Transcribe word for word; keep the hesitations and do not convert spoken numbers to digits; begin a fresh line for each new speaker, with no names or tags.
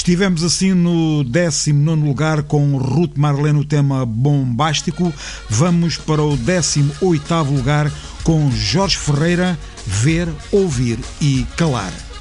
Estivemos assim no décimo nono lugar com Ruth Marlene, o tema Bombástico. Vamos para o décimo oitavo lugar com Jorge Ferreira, Ver, Ouvir e Calar.